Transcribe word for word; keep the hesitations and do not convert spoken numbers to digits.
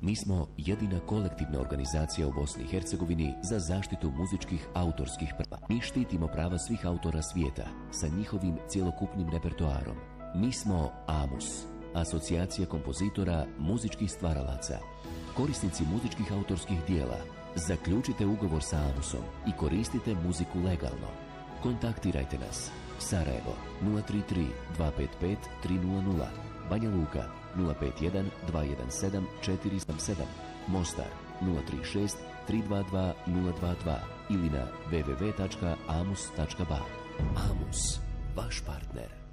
Mi smo jedina kolektivna organizacija u Bosni i Hercegovini za zaštitu muzičkih autorskih prava. Mi štitimo prava svih autora svijeta sa njihovim cjelokupnim repertoarom. Mi smo AMUS, Asocijacija kompozitora muzičkih stvaralaca. Korisnici muzičkih autorskih dijela, zaključite ugovor sa AMUSom i koristite muziku legalno. Kontaktirajte nas. Sarajevo nula tri tri dva pet pet tri nula nula, Banja Luka nula pet jedan dva jedan sedam četiri sedam sedam, Mostar nula tri šest tri dva dva nula dva dva ili na w w w tačka amus tačka ba. AMUS, vaš partner.